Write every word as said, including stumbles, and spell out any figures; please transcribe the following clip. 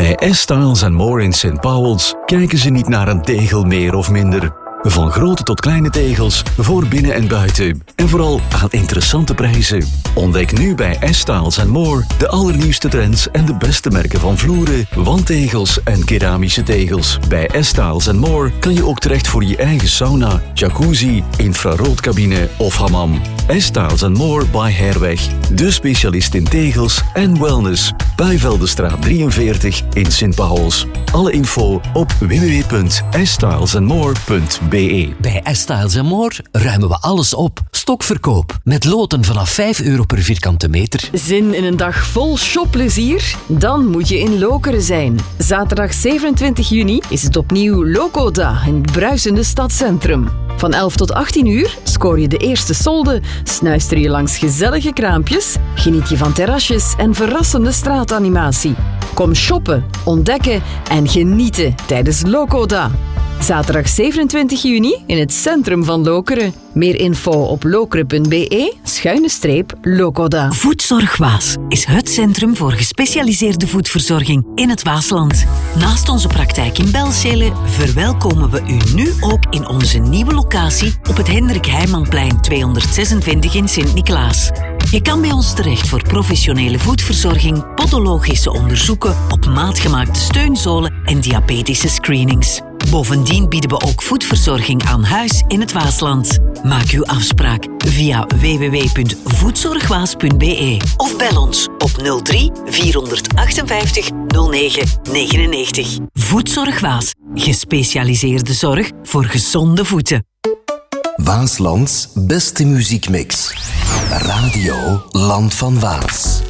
Bij S-Styles and More in Saint Paul's kijken ze niet naar een tegel meer of minder. Van grote tot kleine tegels, voor binnen en buiten. En vooral aan interessante prijzen. Ontdek nu bij S-Styles and More de allernieuwste trends en de beste merken van vloeren, wandtegels en keramische tegels. Bij S-Styles and More kan je ook terecht voor je eigen sauna, jacuzzi, infraroodcabine of hammam. S-Styles and More by Herweg. De specialist in tegels en wellness. Bijveldenstraat drieënveertig in Saint Paul's. Alle info op w w w punt s styles and more punt b e. Bij S-Styles and More ruimen we alles op. Stokverkoop. Met loten vanaf vijf euro per vierkante meter. Zin in een dag vol shopplezier? Dan moet je in Lokeren zijn. Zaterdag zevenentwintig juni is het opnieuw Lokoda in het bruisende stadscentrum. Van elf tot achttien uur scoor je de eerste solde, snuister je langs gezellige kraampjes, geniet je van terrasjes en verrassende straatanimatie. Kom shoppen, ontdekken en genieten tijdens Lokoda. Zaterdag zevenentwintig juni in het centrum van Lokeren. Meer info op lokeren punt b e schuine streep Lokoda. Voedzorg Waas is het centrum voor gespecialiseerde voedverzorging in het Waasland. Naast onze praktijk in Belzele verwelkomen we u nu ook in onze nieuwe locatie op het Hendrik Heijmanplein tweehonderdzesentwintig in Sint-Niklaas. Je kan bij ons terecht voor professionele voedverzorging, podologische onderzoeken, op maat gemaakte steunzolen en diabetische screenings. Bovendien bieden we ook voedverzorging aan huis in het Waasland. Maak uw afspraak via w w w punt voedzorgwaas punt b e of bel ons op nul drie vierhonderdachtenvijftig nul negen negenennegentig. Voedzorg Waas. Gespecialiseerde zorg voor gezonde voeten. Waaslands beste muziekmix. Radio Land van Waas.